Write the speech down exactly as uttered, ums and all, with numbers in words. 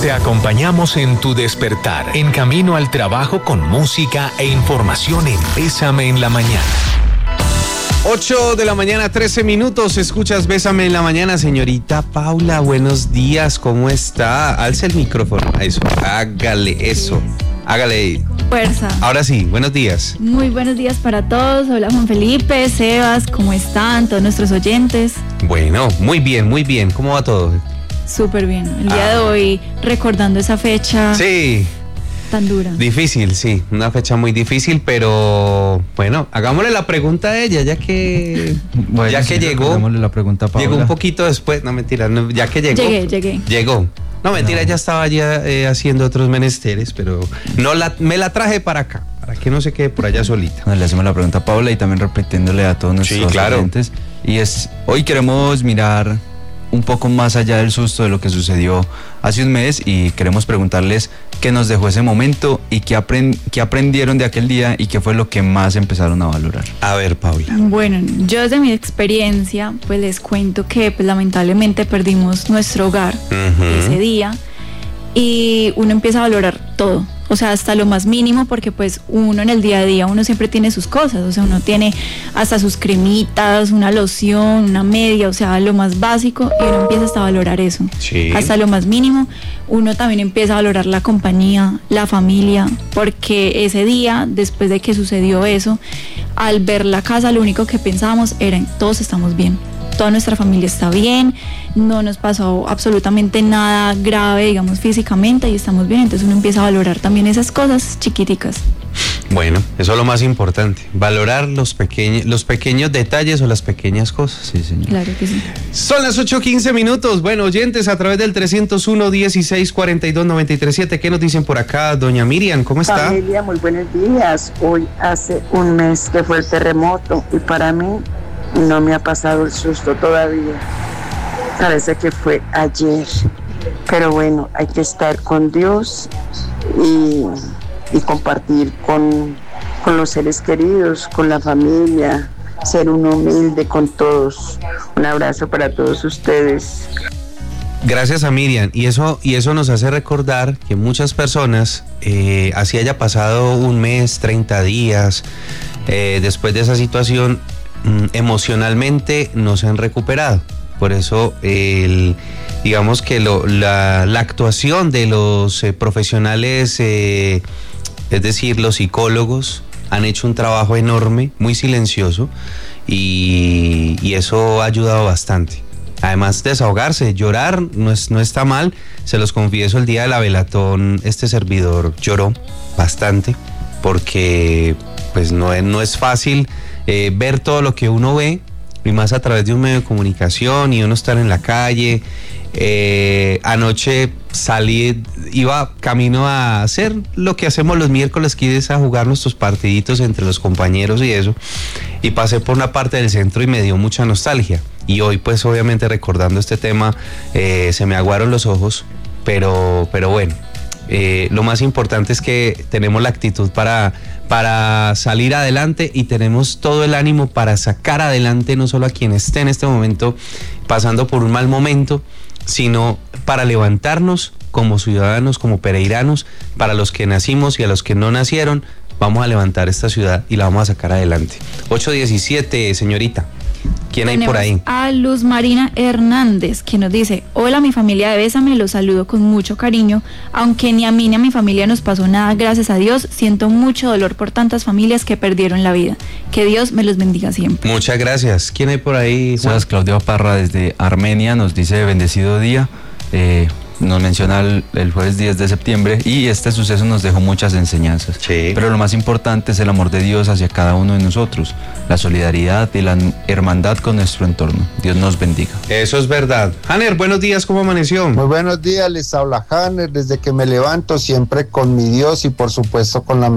Te acompañamos en tu despertar, en camino al trabajo con música e información en Bésame en la Mañana. ocho de la mañana, trece minutos, escuchas Bésame en la Mañana. Señorita Paula, buenos días, ¿cómo está? Alza el micrófono, eso, hágale eso, hágale. Fuerza. Ahora sí, buenos días. Muy buenos días para todos. Hola Juan Felipe, Sebas, ¿cómo están? Todos nuestros oyentes. Bueno, muy bien, muy bien, ¿cómo va todo? Súper bien. El día ah. de hoy recordando esa fecha. Sí. Tan dura. Difícil, sí, una fecha muy difícil, pero bueno, hagámosle la pregunta a ella, ya que bueno, ya sí, que llegó. Hagámosle la pregunta a Paula. Llegó un poquito después, no mentira, no, ya que llegó. Llegué, llegué. Llegó. No, mentira, No. ya estaba allí eh, haciendo otros menesteres, pero no la, me la traje para acá, para que no se quede por allá solita. No, le hacemos la pregunta a Paula y también repitiéndole a todos nuestros Sí, claro. oyentes. Y es, hoy queremos mirar un poco más allá del susto de lo que sucedió hace un mes y queremos preguntarles qué nos dejó ese momento y qué, aprend- qué aprendieron de aquel día y qué fue lo que más empezaron a valorar. A ver, Paula. Bueno, yo desde mi experiencia, pues les cuento que pues, lamentablemente perdimos nuestro hogar Uh-huh. ese día y uno empieza a valorar todo. O sea, hasta lo más mínimo, porque pues uno en el día a día, uno siempre tiene sus cosas, o sea, uno tiene hasta sus cremitas, una loción, una media, o sea, lo más básico, y uno empieza hasta a valorar eso. Sí. Hasta lo más mínimo, uno también empieza a valorar la compañía, la familia, porque ese día, después de que sucedió eso, al ver la casa, lo único que pensábamos era en todos estamos bien. Toda nuestra familia está bien, no nos pasó absolutamente nada grave, digamos, físicamente y estamos bien, entonces uno empieza a valorar también esas cosas chiquiticas. Bueno, eso es lo más importante, valorar los pequeños, los pequeños detalles o las pequeñas cosas. Sí, señor. Claro que sí. Son las ocho quince minutos. Bueno, oyentes, a través del trescientos uno, dieciséis, cuarenta y dos, noventa y tres, siete, ¿qué nos dicen por acá? Doña Miriam, ¿cómo está? Familia, muy buenos días. Hoy hace un mes que fue el terremoto y para mí no me ha pasado el susto todavía. Parece que fue ayer. Pero bueno, hay que estar con Dios y, y compartir con, con los seres queridos, con la familia, ser uno humilde con todos. Un abrazo para todos ustedes. Gracias a Miriam, y eso, y eso nos hace recordar que muchas personas, eh, así haya pasado un mes, treinta días, eh, después de esa situación, mm, emocionalmente no se han recuperado. Por eso, el, digamos que lo, la, la actuación de los eh, profesionales, eh, es decir, los psicólogos, han hecho un trabajo enorme, muy silencioso, y, y eso ha ayudado bastante. Además, desahogarse, llorar no, es, no está mal. Se los confieso, el día de la velatón, este servidor lloró bastante, porque pues no es, no es fácil eh, ver todo lo que uno ve, y más a través de un medio de comunicación, y uno estar en la calle. Eh, anoche salí, iba camino a hacer lo que hacemos los miércoles, que es a jugar nuestros partiditos entre los compañeros y eso, y pasé por una parte del centro y me dio mucha nostalgia. Y hoy pues obviamente recordando este tema, eh, se me aguaron los ojos, pero, pero bueno, eh, lo más importante es que tenemos la actitud para, para salir adelante, y tenemos todo el ánimo para sacar adelante no solo a quien esté en este momento pasando por un mal momento, sino para levantarnos como ciudadanos, como pereiranos, para los que nacimos y a los que no nacieron. Vamos a levantar esta ciudad y la vamos a sacar adelante. ocho diecisiete, señorita. ¿Quién hay por ahí? A Luz Marina Hernández, que nos dice: hola, mi familia de Bésame, los saludo con mucho cariño, aunque ni a mí ni a mi familia nos pasó nada, gracias a Dios, siento mucho dolor por tantas familias que perdieron la vida. Que Dios me los bendiga siempre. Muchas gracias. ¿Quién hay por ahí, Juan? Sebas Claudio Parra desde Armenia nos dice bendecido día. Eh, nos menciona el, el jueves diez de septiembre y este suceso nos dejó muchas enseñanzas. Sí. Pero lo más importante es el amor de Dios hacia cada uno de nosotros, la solidaridad y la hermandad con nuestro entorno. Dios nos bendiga. Eso es verdad. Hanner, buenos días, ¿cómo amaneció? Muy buenos días, les habla Hanner, desde que me levanto siempre con mi Dios y por supuesto con la